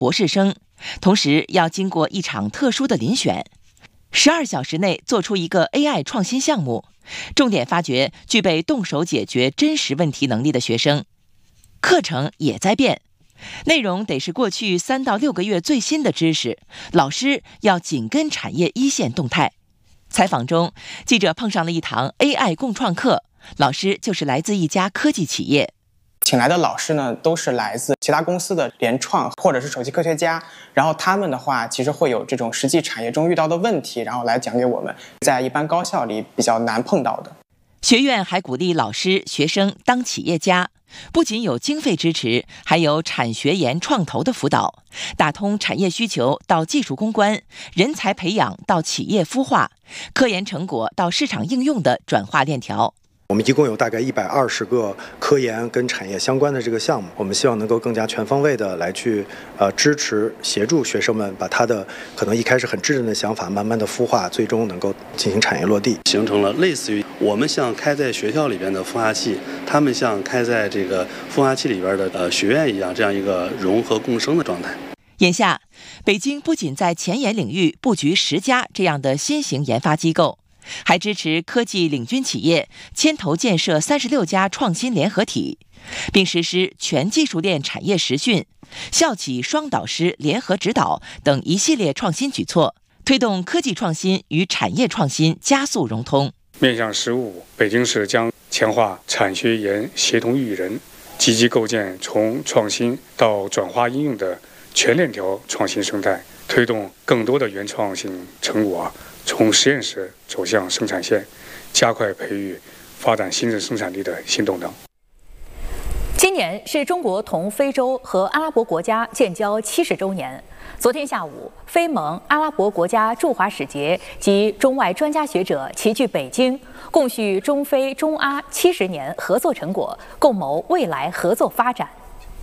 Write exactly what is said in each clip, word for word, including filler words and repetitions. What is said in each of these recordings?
博士生，同时要经过一场特殊的遴选。十二小时内做出一个 A I 创新项目，重点发掘具备动手解决真实问题能力的学生。课程也在变，内容得是过去三到六个月最新的知识，老师要紧跟产业一线动态。采访中，记者碰上了一堂 A I 共创课，老师就是来自一家科技企业。 请来的老师呢，都是来自其他公司的联创或者是首席科学家，然后他们的话其实会有这种实际产业中遇到的问题，然后来讲给我们在一般高校里比较难碰到的。 学院还鼓励老师、学生当企业家，不仅有经费支持，还有产学研创投的辅导，打通产业需求到技术攻关，人才培养到企业孵化，科研成果到市场应用的转化链条。 我们一共有大概一百二十个科研跟产业相关的这个项目，我们希望能够更加全方位的来去呃支持协助学生们把他的可能一开始很稚嫩的想法慢慢的孵化，最终能够进行产业落地， 形成了类似于我们像开在学校里边的孵化器，他们像开在这个孵化器里边的呃学院一样，这样一个融合共生的状态。 眼下，北京不仅在前沿领域布局十家这样的新型研发机构，还支持科技领军企业牵头建设三十六家创新联合体，并实施全技术链产业实训、校企双导师联合指导等一系列创新举措，推动科技创新与产业创新加速融通。 面向“十五”，北京市将强化产学研协同育人，积极构建从创新到转化应用的全链条创新生态，推动更多的原创性成果从实验室走向生产线，加快培育发展新质生产力的新动能。 今年是中国同非洲和阿拉伯国家建交七十周年。昨天下午，非盟阿拉伯国家驻华使节及中外专家学者齐聚北京，共叙中非中阿七十年合作成果，共谋未来合作发展。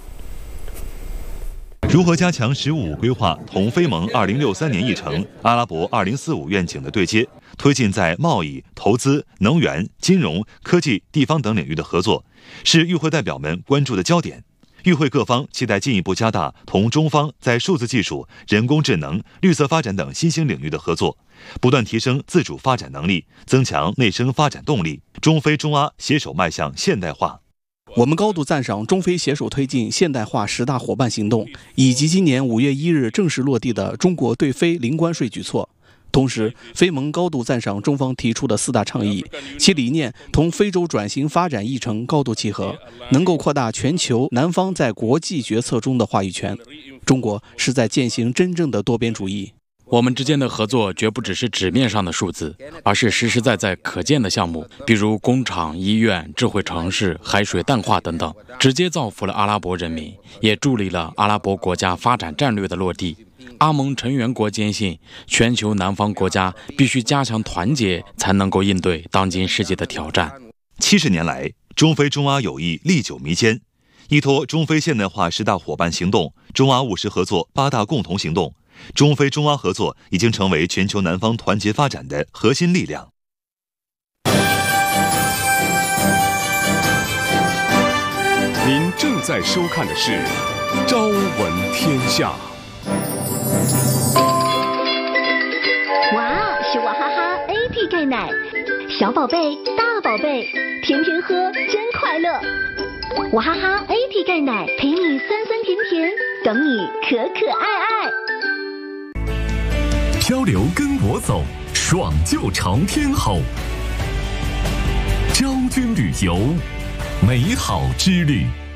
如何加强“十五”规划同非盟二零六三年议程、阿拉伯二零四五愿景的对接，推进在贸易、投资、能源、金融、科技、地方等领域的合作，是与会代表们关注的焦点。与会各方期待进一步加大同中方在数字技术、人工智能、绿色发展等新兴领域的合作，不断提升自主发展能力，增强内生发展动力。中非中阿携手迈向现代化。 我们高度赞赏中非携手推进现代化十大伙伴行动，以及今年五月一日正式落地的中国对非零关税举措。同时，非盟高度赞赏中方提出的四大倡议，其理念同非洲转型发展议程高度契合，能够扩大全球南方在国际决策中的话语权。中国是在践行真正的多边主义。 我们之间的合作绝不只是纸面上的数字，而是实实在在可见的项目，比如工厂、医院、智慧城市、海水淡化等等，直接造福了阿拉伯人民，也助力了阿拉伯国家发展战略的落地。阿盟成员国坚信，全球南方国家必须加强团结，才能够应对当今世界的挑战。 七十年来，中非中阿友谊历久弥坚。依托中非现代化十大伙伴行动、中阿务实合作八大共同行动，中非中阿合作已经成为全球南方团结发展的核心力量。 您正在收看的是《朝闻天下》。 哇，是娃哈哈 A P 钙奶，小宝贝、大宝贝，天天喝真快乐。娃哈哈 A P 钙奶陪你酸酸甜甜，等你可可爱爱。 漂流跟我走，爽就朝天吼。昭君旅游，美好之旅。